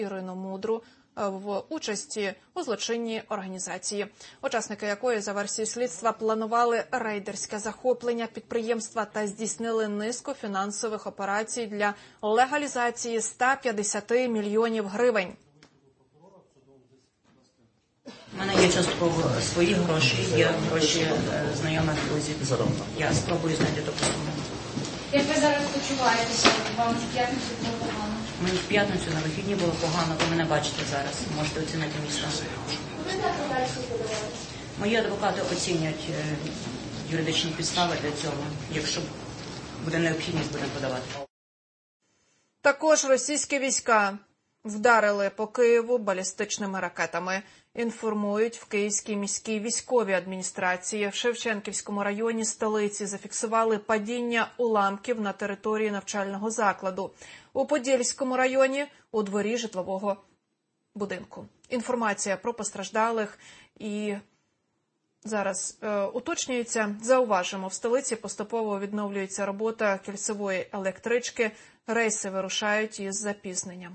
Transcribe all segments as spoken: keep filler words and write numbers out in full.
Ірину Мудру в участі у злочинній організації, учасники якої, за версією слідства, планували рейдерське захоплення підприємства та здійснили низку фінансових операцій для легалізації ста п'ятдесяти мільйонів гривень. У мене є частково свої гроші, є гроші знайомих друзів. Я спробую знайти таку суму. Як ви зараз почуваєтеся? Вам в п'ятницю було погано? Мені в п'ятницю на вихідні було погано, ви мене бачите зараз, можете оцінити мій стан. Ви на подальші подавали? Мої адвокати оцінюють юридичні підстави для цього. Якщо буде необхідність, будемо подавати. Також російські війська вдарили по Києву балістичними ракетами. Інформують в Київській міській військовій адміністрації. В Шевченківському районі столиці зафіксували падіння уламків на території навчального закладу. У Подільському районі – у дворі житлового будинку. Інформація про постраждалих і зараз е, уточнюється. Зауважимо, в столиці поступово відновлюється робота кільцевої електрички. Рейси вирушають із запізненням.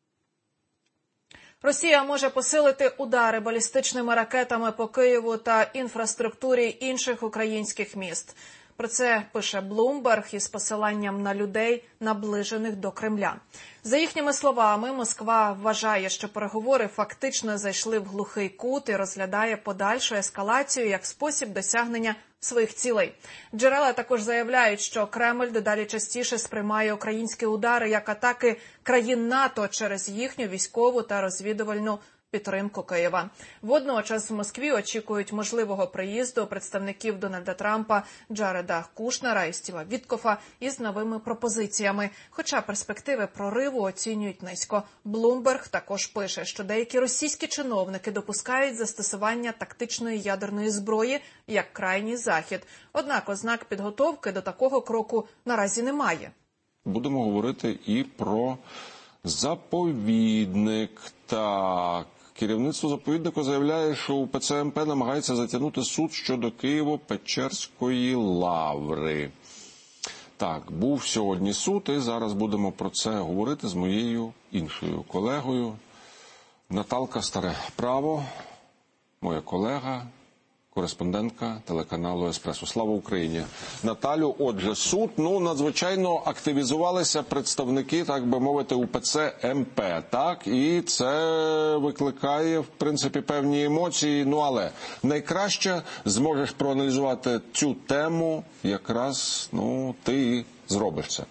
Росія може посилити удари балістичними ракетами по Києву та інфраструктурі інших українських міст. Про це пише Bloomberg із посиланням на людей, наближених до Кремля. За їхніми словами, Москва вважає, що переговори фактично зайшли в глухий кут і розглядає подальшу ескалацію як спосіб досягнення своїх цілей. Джерела також заявляють, що Кремль дедалі частіше сприймає українські удари як атаки країн НАТО через їхню військову та розвідувальну підтримку Києва. Водночас в Москві очікують можливого приїзду представників Дональда Трампа, Джареда Кушнера і Стіва Віткофа із новими пропозиціями. Хоча перспективи прориву оцінюють низько. Bloomberg також пише, що деякі російські чиновники допускають застосування тактичної ядерної зброї як крайній захід. Однак ознак підготовки до такого кроку наразі немає. Будемо говорити і про заповідник. Так. Керівництво заповідника заявляє, що у УПЦ-МП намагається затягнути суд щодо Києво-Печерської лаври. Так, був сьогодні суд, і зараз будемо про це говорити з моєю іншою колегою. Наталка Старе Право, моя колега, кореспондентка телеканалу «Еспресо». Слава Україні! Наталю, отже, суд, ну, надзвичайно активізувалися представники, так би мовити, УПЦ-МП, так? І це викликає, в принципі, певні емоції, ну, але найкраще зможеш проаналізувати цю тему, якраз, ну, ти зробиш це.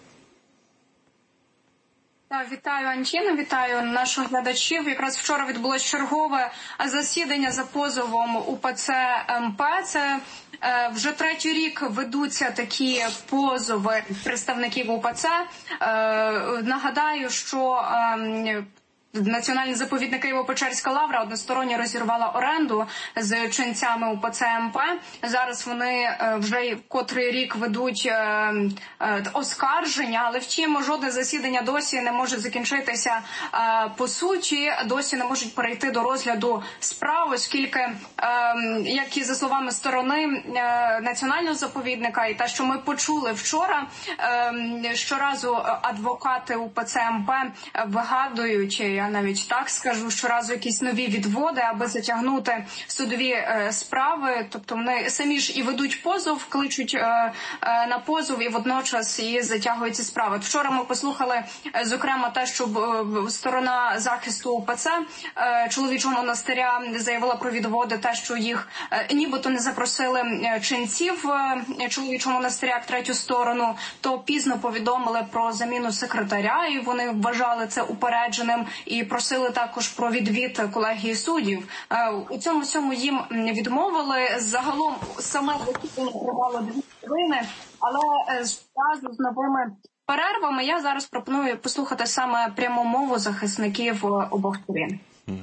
Вітаю, Антіна, вітаю наших глядачів. Якраз вчора відбулося чергове засідання за позовом УПЦ-МП. Це е, вже третій рік ведуться такі позови представників УПЦ. Е, нагадаю, що е, Національний заповідник Києво-Печерська лавра односторонньо розірвала оренду з ченцями УПЦ-МП. Зараз вони вже котрий рік ведуть оскарження, але втім жодне засідання досі не може закінчитися по суті, досі не можуть перейти до розгляду справ, оскільки, як і за словами сторони Національного заповідника, і те, що ми почули вчора, щоразу адвокати УПЦ-МП вигадують, я навіть так скажу, щоразу якісь нові відводи, аби затягнути судові е, справи. Тобто вони самі ж і ведуть позов, кличуть е, е, на позов і водночас і затягують ці справи. Вчора ми послухали, е, зокрема, те, що е, сторона захисту УПЦ е, чоловічого монастиря заявила про відводи, те, що їх е, нібито не запросили ченців е, чоловічого монастиря як третю сторону, то пізно повідомили про заміну секретаря, і вони вважали це упередженим. І просили також про відвід колегії суддів. У цьому всьому їм відмовили. Загалом саме засідання тривало дві хвилини, але зразу з новими перервами я зараз пропоную послухати саме пряму мову захисників обох сторін.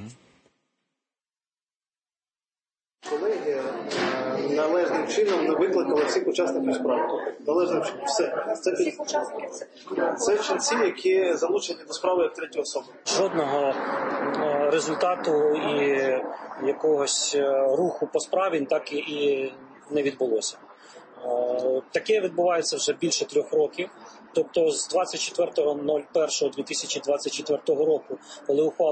Колеги належним чином не викликали всіх учасників справи. Належним чином. Все. Це, це ченці, які залучені до справи як треті особи. Жодного результату і якогось руху по справі так і не відбулося. Таке відбувається вже більше трьох років. Тобто з двадцять четвертого лютого дві тисячі двадцять четвертого року, коли ухвалено